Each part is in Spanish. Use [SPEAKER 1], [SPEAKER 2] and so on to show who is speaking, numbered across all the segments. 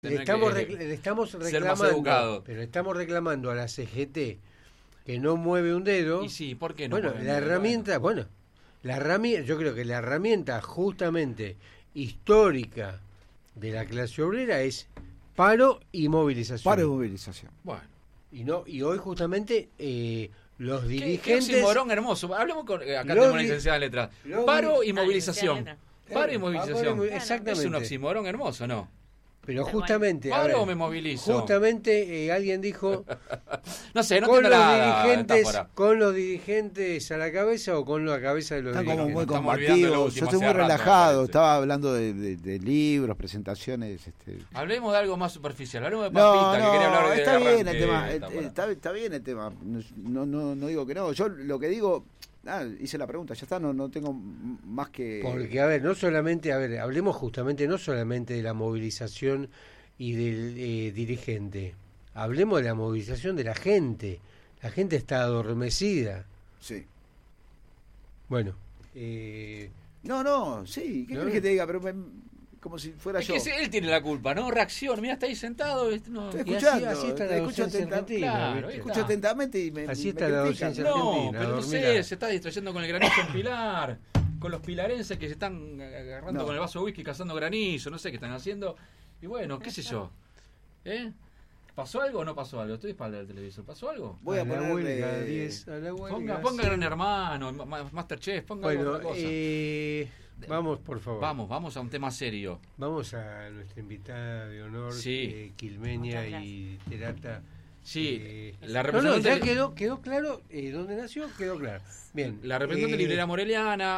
[SPEAKER 1] Le estamos reclamando, pero estamos reclamando a la CGT que no mueve un dedo.
[SPEAKER 2] Y sí, ¿por qué no?
[SPEAKER 1] Bueno, la herramienta, yo creo que la herramienta justamente histórica de la clase obrera es paro y movilización.
[SPEAKER 3] Paro y movilización.
[SPEAKER 2] Bueno.
[SPEAKER 1] Y hoy justamente los dirigentes...
[SPEAKER 2] Qué oxímoron hermoso. Hablemos con... Acá tenemos una licenciada en letras. Paro y movilización. Paro y movilización.
[SPEAKER 1] Exactamente.
[SPEAKER 2] Es un oxímoron hermoso, ¿no?
[SPEAKER 1] Pero justamente...
[SPEAKER 2] ¿Paro o me movilizo?
[SPEAKER 1] Justamente alguien dijo...
[SPEAKER 2] no sé, no
[SPEAKER 1] con
[SPEAKER 2] entiendo
[SPEAKER 1] con los dirigentes a la cabeza o con la cabeza de los
[SPEAKER 3] Está
[SPEAKER 1] dirigentes.
[SPEAKER 3] como muy combativo. Yo estoy muy relajado. Estaba hablando de libros, presentaciones.
[SPEAKER 2] Hablemos de algo más superficial. Hablemos de Pampita, que quería hablar de
[SPEAKER 3] está bien el tema. Está bien el tema. No digo que no. Yo lo que digo... hice la pregunta, ya está, no tengo más que...
[SPEAKER 1] Porque, hablemos justamente no solamente de la movilización y del dirigente, hablemos de la movilización de la gente. La gente está adormecida.
[SPEAKER 3] Sí.
[SPEAKER 1] Bueno.
[SPEAKER 3] Sí, ¿qué querés que te diga? Pero como si fuera yo.
[SPEAKER 2] Es que él tiene la culpa, ¿no? Reacción, mira, está ahí sentado. No.
[SPEAKER 3] Estoy escuchando,
[SPEAKER 1] así está la docencia argentina.
[SPEAKER 3] Escucho atentamente y me
[SPEAKER 1] así está
[SPEAKER 3] me
[SPEAKER 1] la
[SPEAKER 3] critican.
[SPEAKER 1] docencia argentina.
[SPEAKER 2] Pero no sé, se está distrayendo con el granizo en Pilar, con los pilarenses que se están agarrando con el vaso de whisky cazando granizo, no sé qué están haciendo. Y bueno, qué sé yo. ¿Pasó algo o no pasó algo? Estoy de espalda del televisor. ¿Pasó algo?
[SPEAKER 3] Voy a poner
[SPEAKER 1] huelga 10 a la huelga.
[SPEAKER 2] Ponga Gran Hermano, Masterchef, ponga otra cosa.
[SPEAKER 1] Vamos, por favor.
[SPEAKER 2] Vamos a un tema serio.
[SPEAKER 1] Vamos a nuestra invitada de honor, quilmeña y terata.
[SPEAKER 2] Sí, la representante...
[SPEAKER 1] ya quedó claro dónde nació, quedó claro. Bien.
[SPEAKER 2] La representante librera moreliana...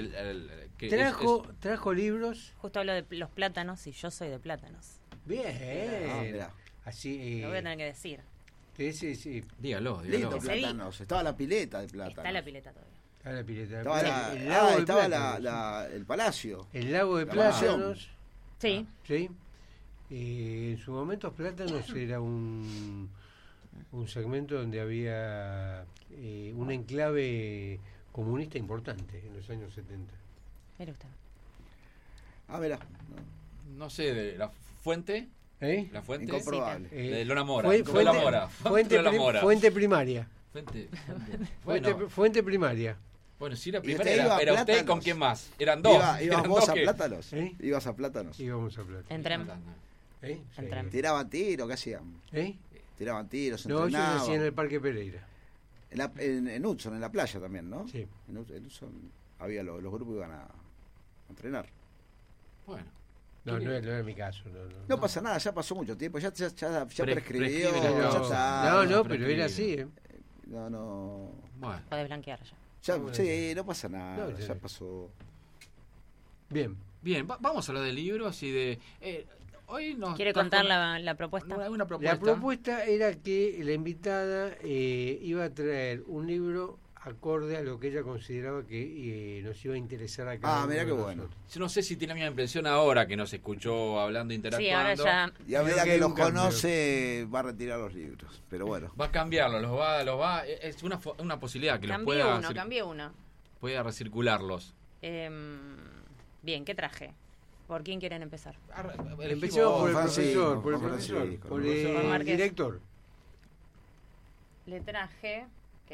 [SPEAKER 1] trajo libros.
[SPEAKER 4] Justo hablo de los plátanos y yo soy de plátanos.
[SPEAKER 1] Bien. Así,
[SPEAKER 4] lo voy a tener que decir.
[SPEAKER 1] Sí.
[SPEAKER 2] Dígalo.
[SPEAKER 3] Lindo plátanos. Estaba la pileta de plátanos.
[SPEAKER 4] Está la pileta todavía.
[SPEAKER 1] Está la pileta.
[SPEAKER 3] Estaba el palacio.
[SPEAKER 1] El lago de Plátanos.
[SPEAKER 4] Sí.
[SPEAKER 1] Sí. En su momento Plátanos era un segmento donde había un enclave comunista importante en los años 70.
[SPEAKER 4] Mira usted.
[SPEAKER 3] Verá.
[SPEAKER 2] No sé, de la fuente... La fuente
[SPEAKER 3] incomprobable.
[SPEAKER 2] De Lona Mora.
[SPEAKER 1] Fuente primaria. Fuente primaria.
[SPEAKER 2] Bueno, si era primaria, era usted con quién más. Eran dos.
[SPEAKER 3] ¿Ibas a Plátanos? ¿Ibas a Plátanos?
[SPEAKER 1] Íbamos a Plátanos.
[SPEAKER 4] En tren.
[SPEAKER 1] Sí.
[SPEAKER 3] ¿Tiraban tiros? ¿Qué hacían? ¿Tiraban tiros?
[SPEAKER 1] No, ellos hacían en el Parque Pereira.
[SPEAKER 3] En Hudson, en la playa también, ¿no?
[SPEAKER 1] Sí.
[SPEAKER 3] En Hudson había los grupos iban a entrenar.
[SPEAKER 2] Bueno.
[SPEAKER 1] No era mi caso.
[SPEAKER 3] No pasa nada, ya pasó mucho tiempo, ya prescribió.
[SPEAKER 1] Pero era así.
[SPEAKER 3] Bueno.
[SPEAKER 4] Podés blanquear ya.
[SPEAKER 3] Sí, no pasa nada, ya pasó.
[SPEAKER 1] Bien,
[SPEAKER 2] vamos a hablar de libros y de... hoy nos
[SPEAKER 4] ¿Quiere contar la propuesta?
[SPEAKER 2] Una propuesta?
[SPEAKER 1] La propuesta era que la invitada iba a traer un libro acorde a lo que ella consideraba que nos iba a interesar a cada uno.
[SPEAKER 3] Mirá
[SPEAKER 1] de
[SPEAKER 3] qué
[SPEAKER 1] nosotros.
[SPEAKER 3] bueno.
[SPEAKER 2] Yo no sé si tiene la misma impresión ahora que nos escuchó hablando, interactuando.
[SPEAKER 4] Sí, ahora ya...
[SPEAKER 3] Y a medida que los conoce, va a retirar los libros. Pero bueno.
[SPEAKER 2] Va a cambiarlos, los va... Es una posibilidad que los pueda...
[SPEAKER 4] Cambié uno.
[SPEAKER 2] Pueda recircularlos.
[SPEAKER 4] Bien, ¿qué traje? ¿Por quién quieren empezar?
[SPEAKER 1] Empecemos por el profesor, por el
[SPEAKER 4] Márquez.
[SPEAKER 1] director.
[SPEAKER 4] Le traje...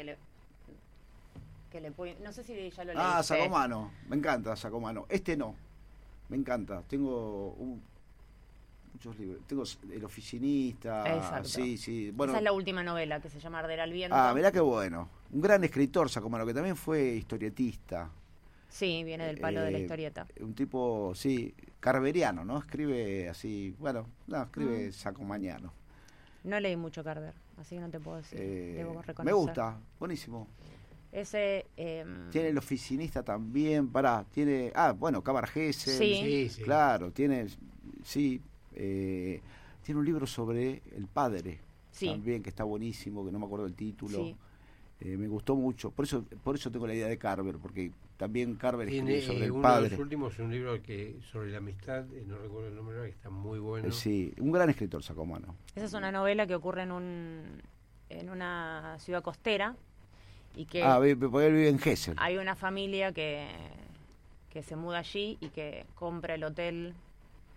[SPEAKER 4] no sé si ya lo leíste.
[SPEAKER 3] Sacomano. Me encanta Sacomano. No. Me encanta. Tengo muchos libros. Tengo El oficinista.
[SPEAKER 4] Exacto.
[SPEAKER 3] Sí. Bueno,
[SPEAKER 4] esa es la última novela que se llama Arder al viento.
[SPEAKER 3] Mirá qué bueno. Un gran escritor Sacomano, que también fue historietista.
[SPEAKER 4] Sí, viene del palo de la historieta.
[SPEAKER 3] Un tipo, carveriano, ¿no? Escribe así, escribe sacomañano.
[SPEAKER 4] No leí mucho Carver, así que no te puedo decir. Debo reconocer.
[SPEAKER 3] Me gusta, buenísimo.
[SPEAKER 4] Ese...
[SPEAKER 3] tiene El oficinista también, tiene... Cabargesen.
[SPEAKER 4] Sí.
[SPEAKER 3] Claro, tiene... tiene un libro sobre el padre. También, que está buenísimo, que no me acuerdo el título.
[SPEAKER 4] Sí.
[SPEAKER 3] Me gustó mucho, por eso tengo la idea de Carver, porque también Carver
[SPEAKER 1] tiene
[SPEAKER 3] sobre el
[SPEAKER 1] uno
[SPEAKER 3] padre.
[SPEAKER 1] de los últimos, un libro sobre la amistad, no recuerdo el nombre, que está muy bueno.
[SPEAKER 3] Sí, un gran escritor Sacomano.
[SPEAKER 4] Esa es una novela que ocurre en una ciudad costera y que
[SPEAKER 3] porque él vive en Gesell.
[SPEAKER 4] hay una familia que se muda allí y que compra el hotel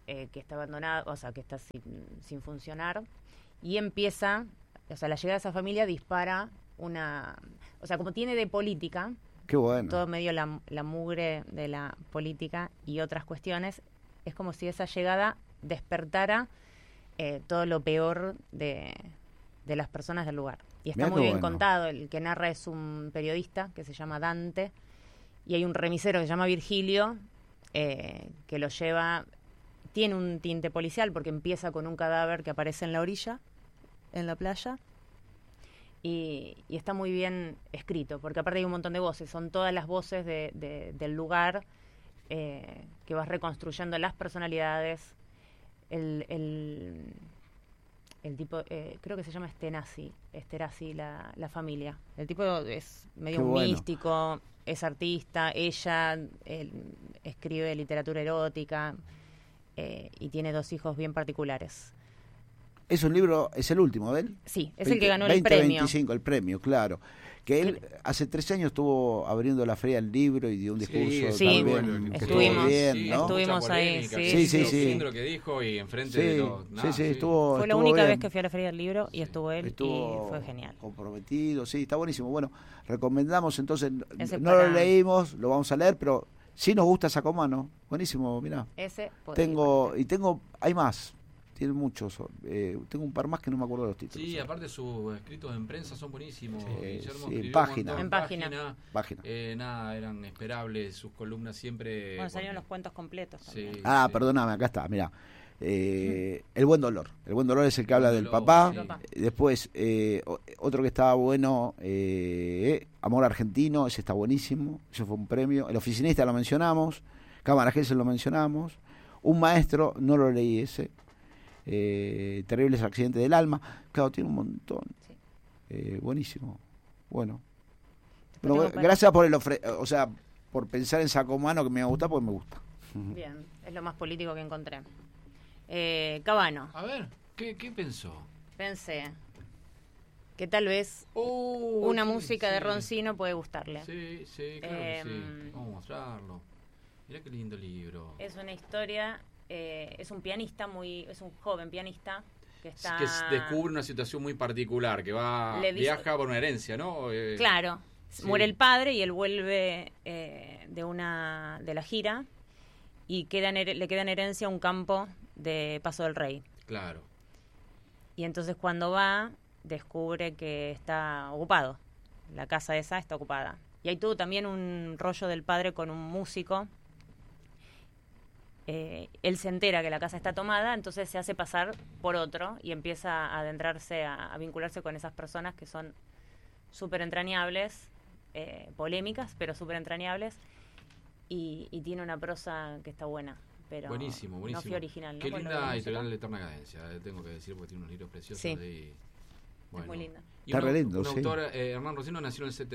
[SPEAKER 4] que está abandonado, o sea, que está sin funcionar, y empieza, o sea, la llegada de esa familia dispara o sea, como tiene de política,
[SPEAKER 3] qué bueno.
[SPEAKER 4] todo medio la mugre de la política y otras cuestiones, es como si esa llegada despertara todo lo peor de las personas del lugar. Y está muy bien contado. El que narra es un periodista que se llama Dante, y hay un remisero que se llama Virgilio, que lo lleva. Tiene un tinte policial porque empieza con un cadáver que aparece en la orilla, en la playa, y está muy bien escrito, porque aparte hay un montón de voces, son todas las voces del lugar, que vas reconstruyendo las personalidades, el tipo, creo que se llama Esterhazy, la familia. El tipo es medio místico, es artista, ella escribe literatura erótica, y tiene 2 hijos bien particulares.
[SPEAKER 3] Es un libro, es el último de él.
[SPEAKER 4] Sí, es el que ganó el premio.
[SPEAKER 3] 2025, el premio, claro. Que él hace 3 años estuvo abriendo la feria del libro y dio un discurso
[SPEAKER 4] sí,
[SPEAKER 3] también.
[SPEAKER 4] Bueno,
[SPEAKER 3] estuvimos
[SPEAKER 4] bien, ¿no? Estuvimos ahí,
[SPEAKER 3] sí.
[SPEAKER 2] Lo que dijo y enfrente de todos.
[SPEAKER 3] Estuvo.
[SPEAKER 4] Fue la única vez que fui a la feria del libro y estuvo él, y fue genial.
[SPEAKER 3] Comprometido, sí, está buenísimo. Bueno, recomendamos entonces, no lo leímos, lo vamos a leer, pero sí nos gusta Sacomano. Buenísimo, mirá. Hay más. Tiene muchos. Tengo un par más que no me acuerdo de los títulos.
[SPEAKER 2] Sí, aparte sus escritos en prensa son buenísimos. Guillermo
[SPEAKER 3] en
[SPEAKER 2] página. Nada, eran esperables. Sus columnas siempre.
[SPEAKER 4] Bueno, salieron los cuentos completos también.
[SPEAKER 3] Perdóname, acá está, mirá. El buen dolor. El buen dolor es el que habla del papá. Después, otro que estaba bueno, Amor Argentino, ese está buenísimo. Ese fue un premio. El oficinista lo mencionamos. Cámara Gesell lo mencionamos. Un maestro, no lo leí ese. Terribles accidentes del alma, claro, tiene un montón. Buenísimo. Bueno, gracias por por pensar en Sacomano, que me gusta, porque me gusta.
[SPEAKER 4] Bien, es lo más político que encontré. Cabano.
[SPEAKER 2] A ver, ¿qué pensó?
[SPEAKER 4] Pensé que tal vez una música de Roncino puede gustarle.
[SPEAKER 2] Sí, claro que sí. Vamos a mostrarlo. Mirá qué lindo libro.
[SPEAKER 4] Es una historia. Es un pianista es un joven pianista que
[SPEAKER 2] descubre una situación muy particular, que viaja por una herencia, ¿no?
[SPEAKER 4] Claro, muere el padre y él vuelve de la gira y le queda en herencia un campo de Paso del Rey.
[SPEAKER 2] Claro.
[SPEAKER 4] Y entonces cuando va, descubre que está ocupado, la casa esa está ocupada. Y hay todo también un rollo del padre con un músico. Él se entera que la casa está tomada, entonces se hace pasar por otro y empieza a adentrarse, a vincularse con esas personas que son súper entrañables, polémicas, pero súper entrañables, y tiene una prosa que está buena, pero
[SPEAKER 2] buenísimo.
[SPEAKER 4] No fue original.
[SPEAKER 2] Qué linda editorial de Eterna Cadencia, tengo que decir, porque tiene unos libros preciosos.
[SPEAKER 4] Sí.
[SPEAKER 2] Bueno.
[SPEAKER 4] Es muy linda.
[SPEAKER 3] Está re lindo,
[SPEAKER 2] un autor, Hernán Roncino, nació en el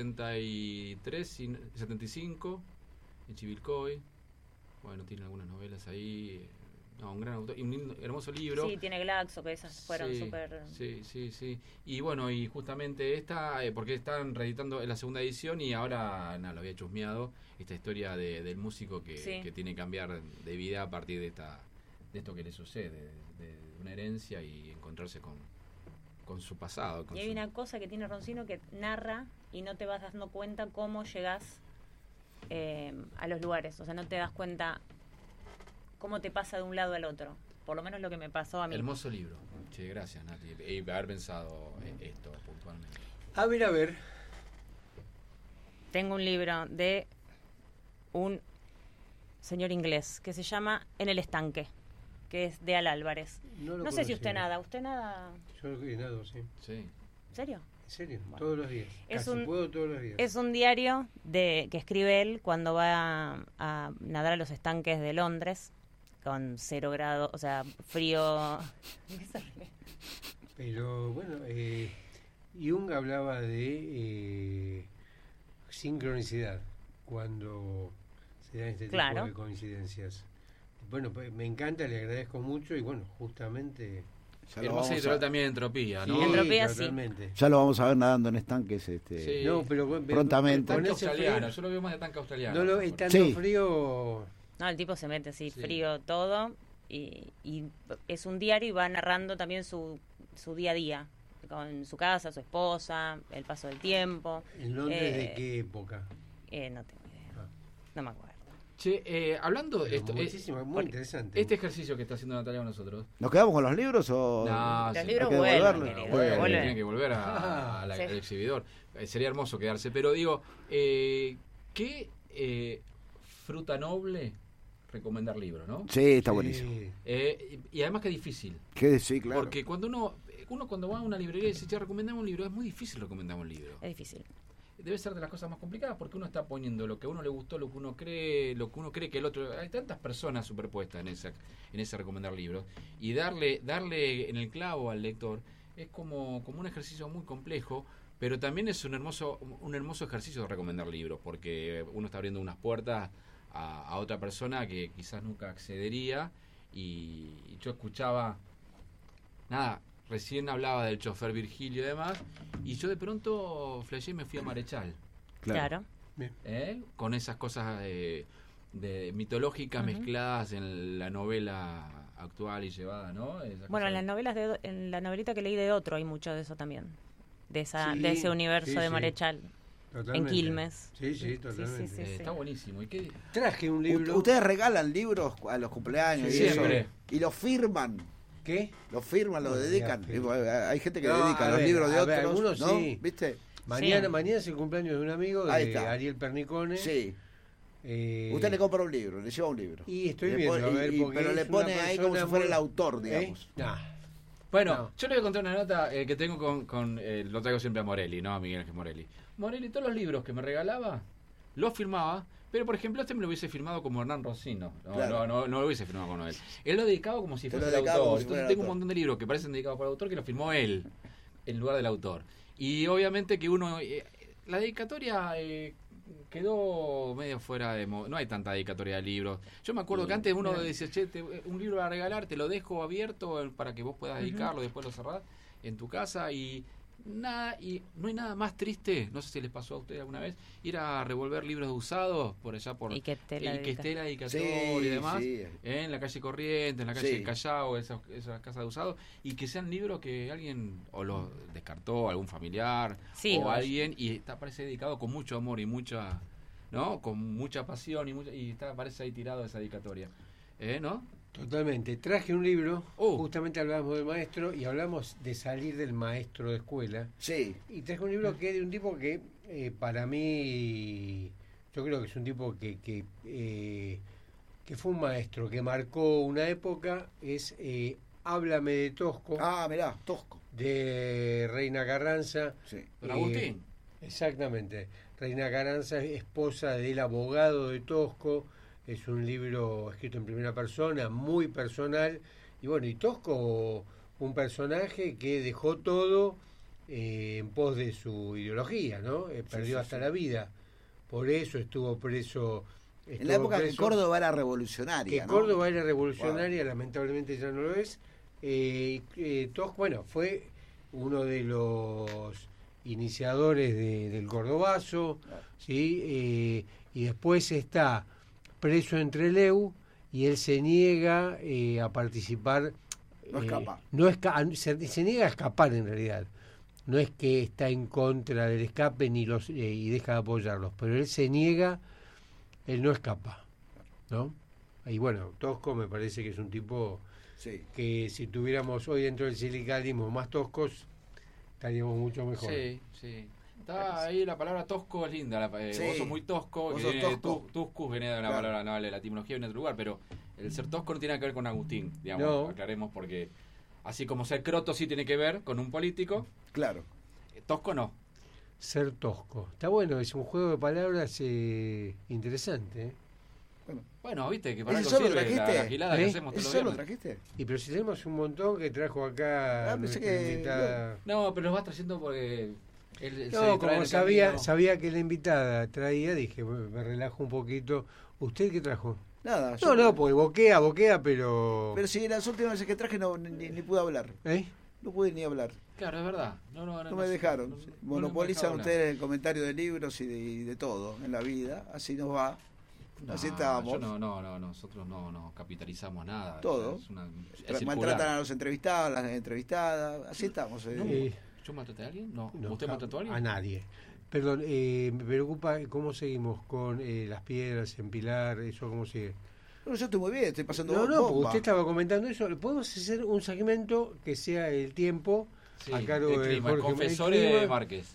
[SPEAKER 2] 75, en Chivilcoy. Bueno, tiene algunas novelas ahí. Un gran autor y un hermoso libro.
[SPEAKER 4] Sí, tiene Glaxo, que esas fueron súper.
[SPEAKER 2] Sí. Y bueno, y justamente esta, porque están reeditando la segunda edición y ahora, lo había chusmeado, esta historia del músico que tiene que cambiar de vida a partir de esto que le sucede, de una herencia y encontrarse con su pasado.
[SPEAKER 4] Y hay una cosa que tiene Roncino que narra y no te vas dando cuenta cómo llegás a los lugares, o sea, no te das cuenta cómo te pasa de un lado al otro, por lo menos lo que me pasó a mí.
[SPEAKER 2] Hermoso libro. Che, gracias, Nati, y haber pensado esto puntualmente.
[SPEAKER 1] A ver.
[SPEAKER 4] Tengo un libro de un señor inglés que se llama En el estanque, que es de Al Álvarez. No sé si usted nada.
[SPEAKER 1] Yo nado, sí.
[SPEAKER 4] ¿En serio?
[SPEAKER 1] En serio, bueno. Todos los días. Puedo todos los días.
[SPEAKER 4] Es un diario que escribe él cuando va a nadar a los estanques de Londres, con 0 grados, o sea, frío.
[SPEAKER 1] Pero bueno, Jung hablaba de sincronicidad cuando se dan este tipo de coincidencias. Bueno, pues me encanta, le agradezco mucho y bueno, justamente...
[SPEAKER 2] Hermosa editorial también Entropía, ¿no?
[SPEAKER 4] Sí, Entropía,
[SPEAKER 1] totalmente.
[SPEAKER 4] Sí.
[SPEAKER 3] Ya lo vamos a ver nadando en estanques
[SPEAKER 2] Sí.
[SPEAKER 1] No, pero
[SPEAKER 3] prontamente.
[SPEAKER 2] Tanque australiano, yo lo veo más de tanque australiano.
[SPEAKER 1] No, estando frío...
[SPEAKER 4] No, el tipo se mete así, frío todo, y es un diario y va narrando también su día a día, con su casa, su esposa, el paso del tiempo.
[SPEAKER 1] ¿En Londres de qué época?
[SPEAKER 4] No tengo idea, no me acuerdo.
[SPEAKER 2] Che, hablando de esto,
[SPEAKER 1] muy interesante.
[SPEAKER 2] Este ejercicio que está haciendo Natalia con nosotros.
[SPEAKER 3] ¿Nos quedamos con los libros o...?
[SPEAKER 2] No,
[SPEAKER 4] los
[SPEAKER 2] sí,
[SPEAKER 4] libros
[SPEAKER 2] vuelven. Tienen que volver al
[SPEAKER 4] Sí.
[SPEAKER 2] exhibidor. Sería hermoso quedarse, pero digo, ¿qué fruta noble recomendar libros, no?
[SPEAKER 3] Sí, está buenísimo.
[SPEAKER 2] Y además que difícil.
[SPEAKER 3] Sí, claro.
[SPEAKER 2] Porque cuando uno cuando va a una librería y dice, recomendamos un libro, es muy difícil recomendar un libro.
[SPEAKER 4] Es difícil.
[SPEAKER 2] Debe ser de las cosas más complicadas porque uno está poniendo lo que a uno le gustó, lo que uno cree que el otro... Hay tantas personas superpuestas en ese recomendar libros, y darle en el clavo al lector es como un ejercicio muy complejo, pero también es un hermoso ejercicio de recomendar libros, porque uno está abriendo unas puertas a otra persona que quizás nunca accedería. Y yo escuchaba recién hablaba del chofer Virgilio y demás, y yo de pronto flashé y me fui a Marechal.
[SPEAKER 4] Claro.
[SPEAKER 2] Con esas cosas de mitológicas mezcladas en la novela actual y llevada, ¿no?
[SPEAKER 4] Bueno, en las novelas en la novelita que leí de Otro hay mucho de eso también, de ese universo de Marechal.
[SPEAKER 1] Totalmente.
[SPEAKER 4] En Quilmes.
[SPEAKER 1] Sí, totalmente.
[SPEAKER 4] Sí.
[SPEAKER 2] Está buenísimo. ¿Y qué?
[SPEAKER 1] Traje un libro.
[SPEAKER 3] Ustedes regalan libros a los cumpleaños
[SPEAKER 2] Sí,
[SPEAKER 3] y eso,
[SPEAKER 2] siempre.
[SPEAKER 3] y los firman.
[SPEAKER 1] ¿Qué?
[SPEAKER 3] Los firman, los dedican. Hay gente que dedica
[SPEAKER 1] a
[SPEAKER 3] los
[SPEAKER 1] ver,
[SPEAKER 3] libros de
[SPEAKER 1] a
[SPEAKER 3] otros,
[SPEAKER 1] ver, algunos
[SPEAKER 3] ¿no?
[SPEAKER 1] sí.
[SPEAKER 3] ¿Viste?
[SPEAKER 1] Mañana es el cumpleaños de un amigo,
[SPEAKER 3] Ahí
[SPEAKER 1] de
[SPEAKER 3] está.
[SPEAKER 1] Ariel Pernicone.
[SPEAKER 3] Sí. Usted le compra un libro, le lleva un libro.
[SPEAKER 1] Y estoy
[SPEAKER 3] Le
[SPEAKER 1] viendo,
[SPEAKER 3] pone-
[SPEAKER 1] a ver, porque
[SPEAKER 3] pero
[SPEAKER 1] es
[SPEAKER 3] le
[SPEAKER 1] una
[SPEAKER 3] pone ahí como
[SPEAKER 1] persona
[SPEAKER 3] si fuera
[SPEAKER 1] muy-
[SPEAKER 3] el autor, digamos.
[SPEAKER 2] Bueno,
[SPEAKER 1] No.
[SPEAKER 2] yo le voy a contar una nota que tengo lo traigo siempre a Morelli, ¿no? A Miguel Ángel Morelli. Morelli, todos los libros que me regalaba, los firmaba, pero por ejemplo me lo hubiese firmado como Hernán Rossino.
[SPEAKER 3] Claro.
[SPEAKER 2] No lo hubiese firmado con él. Él lo dedicaba como si
[SPEAKER 3] Te lo
[SPEAKER 2] fuese el
[SPEAKER 3] dedicaba como
[SPEAKER 2] autor.
[SPEAKER 3] si fuera
[SPEAKER 2] Entonces
[SPEAKER 3] el
[SPEAKER 2] tengo un
[SPEAKER 3] autor.
[SPEAKER 2] montón de libros que parecen dedicados por el autor que los firmó él, en lugar del autor. Y obviamente que uno... la dedicatoria... quedó medio fuera de moda. No hay tanta dedicatoria de libros. Yo me acuerdo que antes uno decía, che, un libro a regalar, te lo dejo abierto para que vos puedas dedicarlo, después lo cerrás en tu casa y no hay nada más triste, no sé si les pasó a ustedes alguna vez, ir a revolver libros usados por allá
[SPEAKER 4] Y que esté
[SPEAKER 2] la dedicatoria y demás,
[SPEAKER 3] Sí.
[SPEAKER 2] en la calle Corrientes, en la calle
[SPEAKER 3] Sí.
[SPEAKER 2] del Callao, esas casas de usados, y que sean libros que alguien o los descartó, algún familiar o alguien, y parece dedicado con mucho amor y mucha, ¿no? Con mucha pasión y parece ahí tirado esa dedicatoria, ¿no?
[SPEAKER 1] Totalmente. Traje un libro,
[SPEAKER 2] Oh.
[SPEAKER 1] justamente hablábamos del maestro y hablamos de salir del maestro de escuela.
[SPEAKER 3] Sí.
[SPEAKER 1] Y traje un libro que es de un tipo que para mí, yo creo que es un tipo que fue un maestro, que marcó una época, es Háblame de Tosco,
[SPEAKER 3] Mirá, Tosco.
[SPEAKER 1] de Reina Carranza.
[SPEAKER 3] Sí.
[SPEAKER 2] Don Agustín.
[SPEAKER 1] Exactamente. Reina Carranza, esposa del abogado de Tosco. Es un libro escrito en primera persona, muy personal. Y bueno, y Tosco, un personaje que dejó todo en pos de su ideología, ¿no? Perdió hasta la vida. Por eso estuvo preso.
[SPEAKER 3] En la época que Córdoba era revolucionaria,
[SPEAKER 1] Que
[SPEAKER 3] ¿no?
[SPEAKER 1] Córdoba era revolucionaria, lamentablemente ya no lo es. Tosco, bueno, fue uno de los iniciadores del Cordobazo, ¿sí? Y después está preso en Trelew y él se niega a participar.
[SPEAKER 3] No escapa.
[SPEAKER 1] Se niega a escapar en realidad. No es que está en contra del escape y deja de apoyarlos, pero él se niega, él no escapa, ¿no? Y bueno, Tosco me parece que es un tipo que si tuviéramos hoy dentro del sindicalismo más toscos, estaríamos mucho mejor.
[SPEAKER 2] Sí. Está ahí la palabra tosco es linda. Vos sos muy tosco.
[SPEAKER 3] Vos
[SPEAKER 2] Que
[SPEAKER 3] sos
[SPEAKER 2] viene
[SPEAKER 3] tosco.
[SPEAKER 2] Tuscus viene de una palabra, no, la etimología viene de otro lugar, pero el ser tosco no tiene nada que ver con Agustín, digamos.
[SPEAKER 1] No.
[SPEAKER 2] Aclaremos porque así como ser croto sí tiene que ver con un político,
[SPEAKER 3] Claro.
[SPEAKER 2] tosco no.
[SPEAKER 1] Ser tosco. Está bueno, es un juego de palabras interesante, ¿eh?
[SPEAKER 2] Bueno, viste que para
[SPEAKER 3] ¿Ese
[SPEAKER 2] algo
[SPEAKER 3] solo
[SPEAKER 2] sirve la
[SPEAKER 3] trajiste?
[SPEAKER 2] gilada que
[SPEAKER 1] ¿Eh?
[SPEAKER 2] hacemos todos
[SPEAKER 3] ¿Eso
[SPEAKER 2] los
[SPEAKER 3] solo
[SPEAKER 2] viernes.
[SPEAKER 3] trajiste?
[SPEAKER 1] Y pero si tenemos un montón que trajo acá
[SPEAKER 3] pensé
[SPEAKER 1] nuestra
[SPEAKER 3] que-
[SPEAKER 1] invitada.
[SPEAKER 2] No, pero los vas trayendo porque él se
[SPEAKER 1] No,
[SPEAKER 2] distrae en
[SPEAKER 1] como
[SPEAKER 2] el
[SPEAKER 1] sabía
[SPEAKER 2] camino.
[SPEAKER 1] que la invitada traía, dije, bueno, me relajo un poquito. ¿Usted qué trajo?
[SPEAKER 3] Nada.
[SPEAKER 1] No, porque boquea, pero...
[SPEAKER 3] Pero si las últimas veces que traje ni pude hablar.
[SPEAKER 1] ¿Eh?
[SPEAKER 3] No pude ni hablar.
[SPEAKER 2] Claro, es verdad. No
[SPEAKER 3] No me dejaron.
[SPEAKER 2] no
[SPEAKER 3] Monopolizan
[SPEAKER 2] me dejaron
[SPEAKER 3] ustedes el comentario de libros y de todo en la vida. Así nos va. Así estábamos.
[SPEAKER 2] Nosotros no capitalizamos nada.
[SPEAKER 3] Todo.
[SPEAKER 2] Es
[SPEAKER 3] maltratan a los entrevistados, a las entrevistadas, así estamos.
[SPEAKER 2] ¿Yo maltraté a alguien? No. ¿Usted maltrató a alguien?
[SPEAKER 1] A nadie. Perdón, me preocupa cómo seguimos con las piedras en Pilar, eso cómo sigue.
[SPEAKER 3] No, yo estoy muy bien, estoy pasando
[SPEAKER 1] porque usted estaba comentando eso. ¿Podemos hacer un segmento que sea el tiempo a cargo de Jorge
[SPEAKER 2] Confesores de Márquez?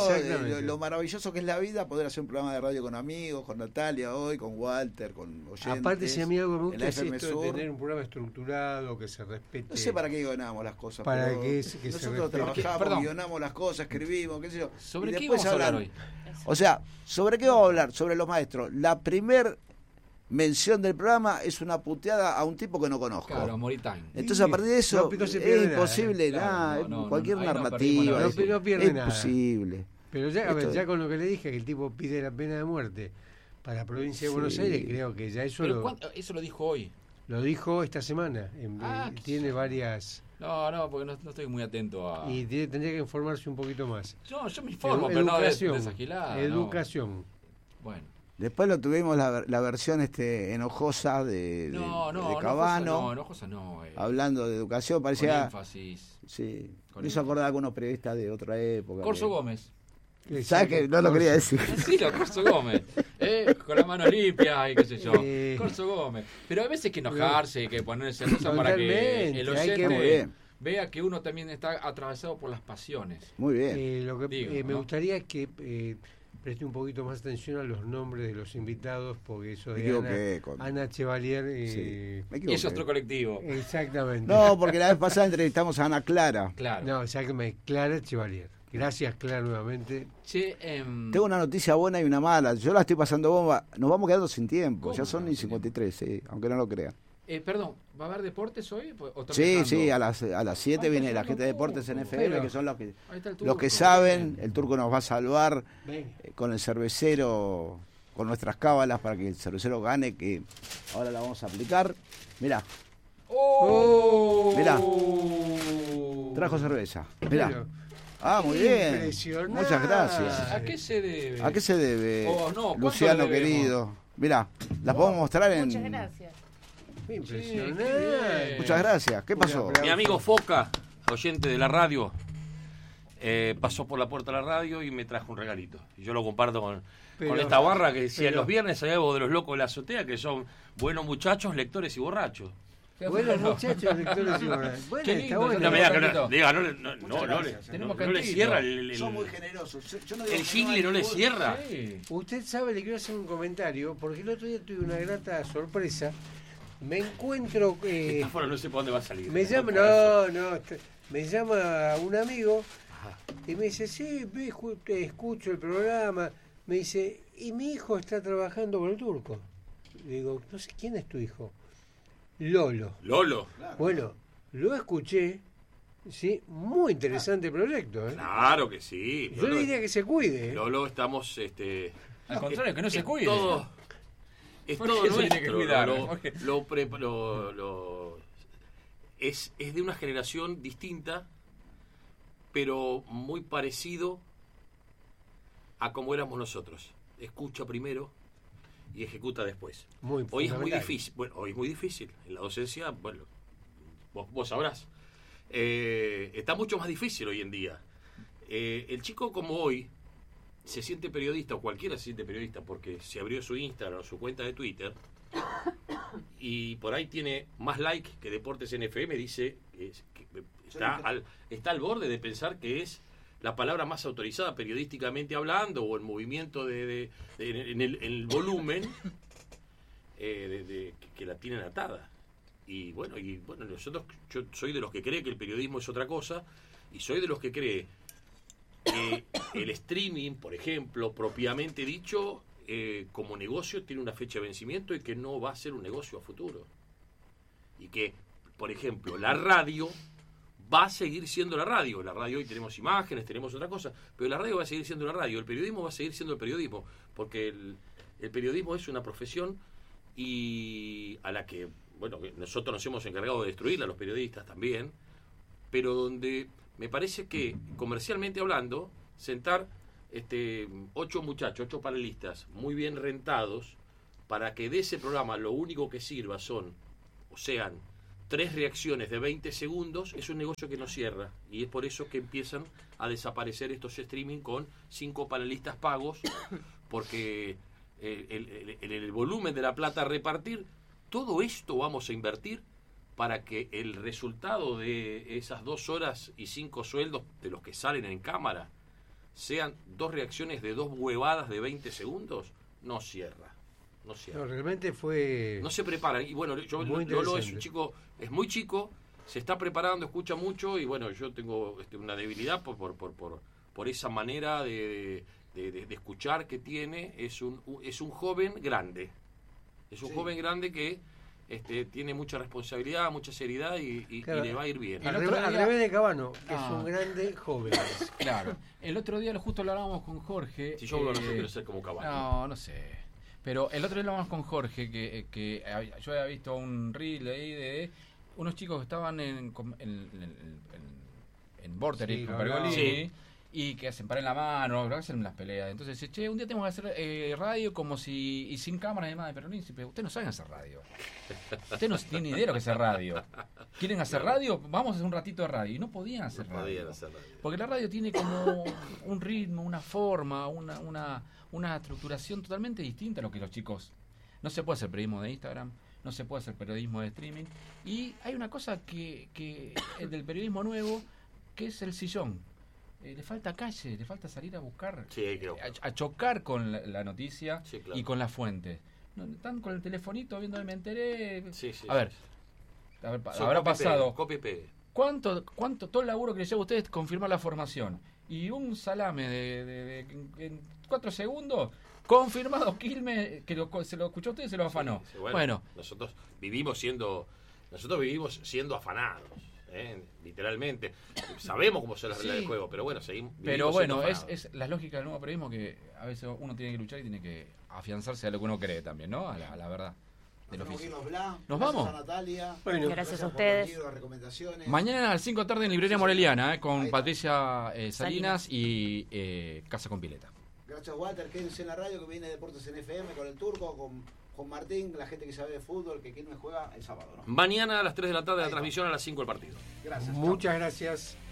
[SPEAKER 3] Lo maravilloso que es la vida, poder hacer un programa de radio con amigos, con Natalia hoy, con Walter, con oyentes.
[SPEAKER 1] Aparte, si a mí algo me gusta es
[SPEAKER 3] FM
[SPEAKER 1] esto de tener un programa estructurado, que se respete.
[SPEAKER 3] No sé para qué guionamos las cosas.
[SPEAKER 1] Para
[SPEAKER 3] pero
[SPEAKER 1] que
[SPEAKER 3] nosotros trabajamos, guionamos las cosas, escribimos, qué sé yo.
[SPEAKER 2] ¿Sobre qué vamos a hablar hoy?
[SPEAKER 3] O sea, ¿sobre qué vamos a hablar? Sobre los maestros. La primer mención del programa es una puteada a un tipo que no conozco.
[SPEAKER 2] Claro, Moritán.
[SPEAKER 3] Entonces, a partir de eso, es imposible, cualquier narrativa.
[SPEAKER 1] No pierde nada.
[SPEAKER 3] Es imposible.
[SPEAKER 1] Pero ya con lo que le dije, que el tipo pide la pena de muerte para la provincia de Buenos Aires, creo que ya eso
[SPEAKER 2] eso lo dijo hoy.
[SPEAKER 1] Lo dijo esta semana. Tiene varias...
[SPEAKER 2] No, porque no estoy muy atento a...
[SPEAKER 1] Y tendría que informarse un poquito más.
[SPEAKER 2] Yo me informo, pero no desagilada.
[SPEAKER 1] Educación.
[SPEAKER 2] No. Bueno.
[SPEAKER 3] Después lo tuvimos la versión enojosa de Cabano.
[SPEAKER 2] Enojosa no.
[SPEAKER 3] Hablando de educación, parecía...
[SPEAKER 2] Con énfasis.
[SPEAKER 3] Sí. Me hizo acordar a algunos periodistas de otra época.
[SPEAKER 2] Corso Gómez.
[SPEAKER 3] ¿Sabes que no lo quería decir?
[SPEAKER 2] Sí, Corso Gómez. Con la mano limpia y qué sé yo. Corso Gómez. Pero a veces hay que enojarse, hay que ponerse rosa para que el oyente vea que uno también está atravesado por las pasiones.
[SPEAKER 3] Muy bien.
[SPEAKER 1] Lo que me gustaría es que preste un poquito más atención a los nombres de los invitados, porque eso de Ana Chevalier...
[SPEAKER 2] es otro colectivo.
[SPEAKER 1] Exactamente.
[SPEAKER 3] No, porque la vez pasada entrevistamos a Ana Clara.
[SPEAKER 2] Claro.
[SPEAKER 1] No, exactamente, Clara Chevalier. Gracias, Clara, nuevamente.
[SPEAKER 3] Tengo una noticia buena y una mala. Yo la estoy pasando bomba. Nos vamos quedando sin tiempo. Ya son ni 53, aunque no lo crean.
[SPEAKER 2] Perdón, ¿va a haber deportes hoy?
[SPEAKER 3] Sí, a las 7 viene la gente de deportes en FM, que son los que saben. El Turco nos va a salvar con el cervecero, con nuestras cábalas para que el cervecero gane, que ahora la vamos a aplicar. Mirá. Mirá. Trajo cerveza. Mirá. Muy bien. Muchas gracias.
[SPEAKER 2] ¿A qué se debe?
[SPEAKER 3] ¿A qué se debe, Luciano querido? Mirá, las podemos mostrar en...
[SPEAKER 4] Muchas gracias.
[SPEAKER 1] Impresionante.
[SPEAKER 3] Muchas gracias. ¿Qué pasó?
[SPEAKER 5] Mi amigo Foca, oyente de la radio, pasó por la puerta de la radio y me trajo un regalito. Y yo lo comparto con esta barra que decía: los viernes hay algo de los locos de la azotea, que son buenos muchachos, lectores y borrachos.
[SPEAKER 1] Buenos muchachos, lectores y borrachos. Bueno, está
[SPEAKER 5] bueno. No le cierra
[SPEAKER 3] Son muy generosos.
[SPEAKER 5] El jingle no le cierra.
[SPEAKER 1] Sí. Usted sabe, le quiero hacer un comentario, porque el otro día tuve una grata sorpresa. Me encuentro...
[SPEAKER 5] no sé por dónde va a salir.
[SPEAKER 1] Me llama un amigo y me dice, sí, escucho el programa. Me dice, y mi hijo está trabajando con el Turco. Le digo, no sé, ¿quién es tu hijo? Lolo.
[SPEAKER 5] Claro.
[SPEAKER 1] Bueno, lo escuché, sí, muy interesante proyecto.
[SPEAKER 5] Claro que sí.
[SPEAKER 1] Yo le diría que se cuide.
[SPEAKER 5] Lolo, estamos...
[SPEAKER 2] Al contrario, que no se cuide.
[SPEAKER 5] Es todo nuestro. Es de una generación distinta, pero muy parecido a como éramos nosotros. Escucha primero y ejecuta después. Hoy es muy difícil. Bueno, hoy es muy difícil. En la docencia, bueno, vos sabrás. Está mucho más difícil hoy en día. El chico como hoy se siente periodista, o cualquiera se siente periodista, porque se abrió su Instagram o su cuenta de Twitter y por ahí tiene más like que Deportes en FM. Dice que está al borde de pensar que es la palabra más autorizada periodísticamente hablando, o el movimiento en el volumen que la tienen atada. Y bueno, yo soy de los que cree que el periodismo es otra cosa, y soy de los que cree que el streaming, por ejemplo, propiamente dicho, como negocio tiene una fecha de vencimiento y que no va a ser un negocio a futuro. Y que, por ejemplo, la radio va a seguir siendo la radio. La radio hoy tenemos imágenes, tenemos otra cosa, pero la radio va a seguir siendo la radio. El periodismo va a seguir siendo el periodismo, porque el periodismo es una profesión y a la que, bueno, nosotros nos hemos encargado de destruirla, los periodistas también, pero donde me parece que, comercialmente hablando, sentar 8 muchachos, 8 panelistas muy bien rentados, para que de ese programa lo único que sirva sean 3 reacciones de 20 segundos, es un negocio que no cierra. Y es por eso que empiezan a desaparecer estos streaming con 5 panelistas pagos, porque el volumen de la plata a repartir, todo esto vamos a invertir para que el resultado de esas 2 horas y 5 sueldos de los que salen en cámara sean 2 reacciones de 2 huevadas de 20 segundos, no cierra. No
[SPEAKER 1] realmente fue...
[SPEAKER 5] No se prepara. Y bueno, Lolo es un chico, es muy chico, se está preparando, escucha mucho, y bueno, yo tengo una debilidad por esa manera de escuchar que tiene. Es un joven grande. Es un joven grande que tiene mucha responsabilidad, mucha seriedad y le va a ir bien.
[SPEAKER 1] Al revés de Cabano, que es un grande joven.
[SPEAKER 2] Claro. El otro día justo lo hablábamos con Jorge.
[SPEAKER 5] Si yo no quiero ser como Cabano.
[SPEAKER 2] No sé. Pero el otro día lo hablamos con Jorge, que yo había visto un reel ahí de unos chicos que estaban en Vorterix con Pergolini, y que hacen para en la mano, que hacen las peleas. Entonces dice, che, un día tenemos que hacer radio como si, y sin cámara y demás de Pergolini. Pero ustedes no saben hacer radio. Ustedes no tienen idea de lo que es hacer radio. ¿Quieren hacer radio? Vamos a hacer un ratito de radio. Y no podían hacer radio. Porque la radio tiene como un ritmo, una forma, una estructuración totalmente distinta a lo que los chicos... No se puede hacer periodismo de Instagram, no se puede hacer periodismo de streaming. Y hay una cosa que del periodismo nuevo, que es el sillón. Le falta calle, le falta salir a buscar, a chocar con la noticia, y con las fuentes. No, están con el telefonito viendo, me enteré. A ver, habrá pasado.
[SPEAKER 5] Copia y pegue.
[SPEAKER 2] ¿Cuánto todo el laburo que le lleva a ustedes confirmar la formación? Y un salame en 4 segundos, confirmado Quilmes, que se lo escuchó a usted y se lo afanó.
[SPEAKER 5] Sí, bueno, nosotros vivimos siendo afanados. Literalmente sabemos cómo son las reglas del juego, pero bueno, seguimos.
[SPEAKER 2] Pero bueno, es la lógica del nuevo periodismo, que a veces uno tiene que luchar y tiene que afianzarse a lo que uno cree también, ¿no? A la verdad del oficio. ¿Nos vamos?
[SPEAKER 3] A Natalia.
[SPEAKER 4] Bueno, gracias a ustedes.
[SPEAKER 2] Mañana a las 5 de la tarde en Librería Moreliana, con Patricia Salinas y Casa con Pileta.
[SPEAKER 3] Gracias, Walter. Quédense en la radio, que viene Deportes en FM con el Turco, con Martín, la gente que sabe de fútbol, que Quilmes juega el sábado, ¿no?
[SPEAKER 5] Mañana a las 3 de la tarde la transmisión, a las 5 el partido.
[SPEAKER 3] Gracias.
[SPEAKER 1] Muchas gracias.